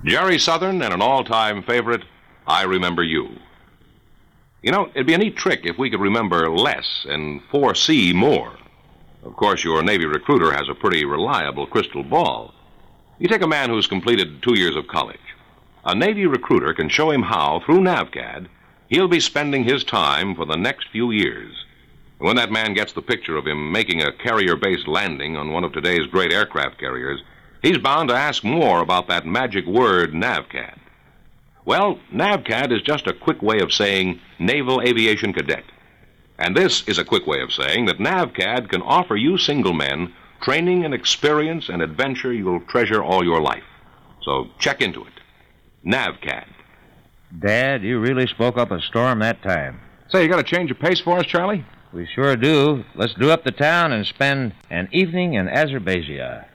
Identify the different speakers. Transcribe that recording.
Speaker 1: Jerry Southern and an all-time favorite, I Remember You. You know, it'd be a neat trick if we could remember less and foresee more. Of course, your Navy recruiter has a pretty reliable crystal ball. You take a man who's completed 2 years of college. A Navy recruiter can show him how, through NAVCAD, he'll be spending his time for the next few years. And when that man gets the picture of him making a carrier-based landing on one of today's great aircraft carriers, he's bound to ask more about that magic word, NAVCAD. Well, NAVCAD is just a quick way of saying Naval Aviation Cadet. And this is a quick way of saying that NAVCAD can offer you single men training and experience and adventure you'll treasure all your life. So check into it. NAVCAD.
Speaker 2: Dad, you really spoke up a storm that time.
Speaker 3: Say, you got to change your pace for us, Charlie?
Speaker 2: We sure do. Let's do up the town and spend an evening in Azerbaijan.